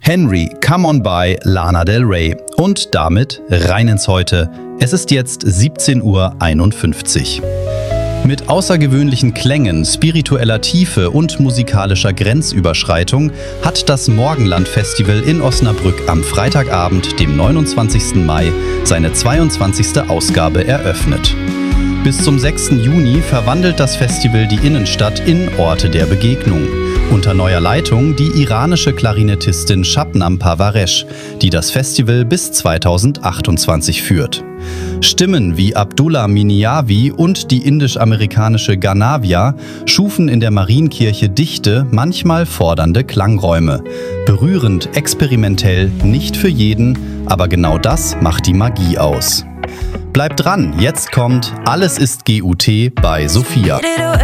Henry, Come On By, Lana Del Rey. Und damit rein ins Heute. Es ist jetzt 17:51 Uhr. Mit außergewöhnlichen Klängen, spiritueller Tiefe und musikalischer Grenzüberschreitung hat das Morgenland-Festival in Osnabrück am Freitagabend, dem 29. Mai, seine 22. Ausgabe eröffnet. Bis zum 6. Juni verwandelt das Festival die Innenstadt in Orte der Begegnung. Unter neuer Leitung die iranische Klarinettistin Shabnam Parvaresh, die das Festival bis 2028 führt. Stimmen wie Abdullah Miniavi und die indisch-amerikanische Ganavia schufen in der Marienkirche dichte, manchmal fordernde Klangräume. Berührend, experimentell, nicht für jeden, aber genau das macht die Magie aus. Bleibt dran, jetzt kommt Alles ist GUT bei Sophia.